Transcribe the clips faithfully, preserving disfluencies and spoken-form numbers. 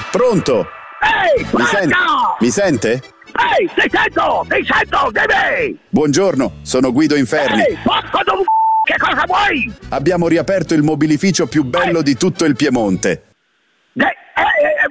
Pronto? Ehi, Mi, sen- pronto! mi sente? Ehi, ti sento, ti sento, dimmi! Buongiorno, sono Guido Inferni. Ehi, porco d'un che cosa vuoi? Abbiamo riaperto il mobilificio più bello di tutto il Piemonte. Eh, eh,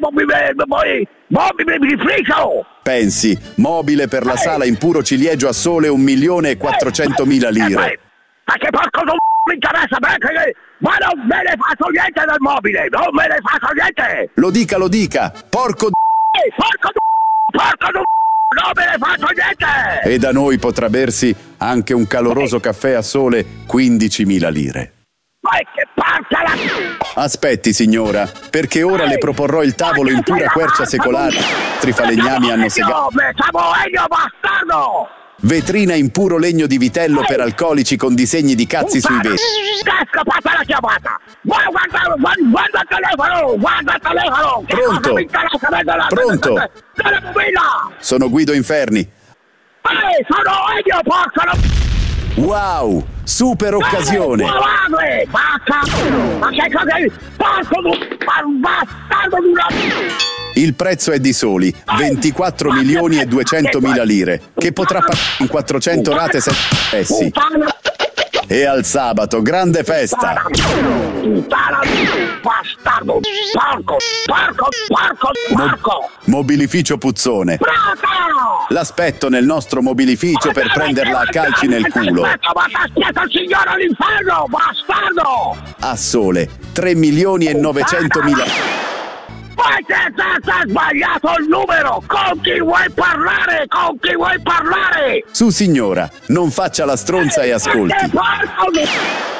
mobilificio! Pensi, mobile per la sala in puro ciliegio a sole un milione e quattrocentomila lire. Ma che porco d'un mi interessa perché ma non me ne faccio niente del mobile, non me ne faccio niente! Lo dica, lo dica, porco Ehi, porco d'un porco d'un non me ne faccio niente! E da noi potrà bersi anche un caloroso caffè a sole quindicimila lire. Ma che porca la... Aspetti signora, perché ora le proporrò il tavolo in pura quercia secolare. Altri falegnami hanno segato. Samoegno bastardo! Vetrina in puro legno di vitello per alcolici con disegni di cazzi sui vetri. Casca, passa la chiamata! Guarda, guarda, guarda, guarda il telefono! Guarda il telefono! Che Pronto? cosa mi interessa vedere? Pronto? Della bobina! Sono Guido Inferni. Ehi, sono io, porca la... Wow, super occasione. Guardate! Basta! Ma che cosa è? Porco du... bastardo di una... Il prezzo è di soli ventiquattro milioni e duecentomila lire, che potrà pagare in quattrocento rate se essi. E al sabato, grande festa! Puttana, bastardo, porco, porco, porco, porco! Mobilificio Puzzone. Pronto! L'aspetto nel nostro mobilificio per prenderla a calci nel culo. Aspetta, ma t'aspetta il signore all'inferno, bastardo! A sole tre milioni e novecentomila. Ma che cazzo ha sbagliato il numero? Con chi vuoi parlare? Con chi vuoi parlare? Su signora, non faccia la stronza e ascolti. Che porco di...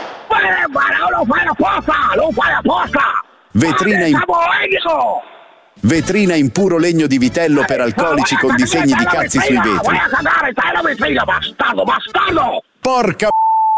Ma lo fai apposta! Lo fai apposta! Vetrina in... Samoegno! Vetrina in puro legno di vitello per alcolici con disegni di cazzi sui vetri. Vai a cagare, stai la vetrina, bastardo, bastardo! Porca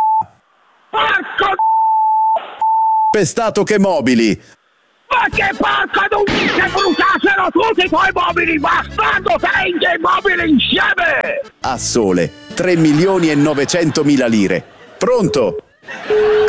Porco pestato che mobili! ma che porca d'un che bruciassero tutti i tuoi mobili, bastardo, sei dei mobili insieme! A sole tre milioni e novecentomila lire. Pronto?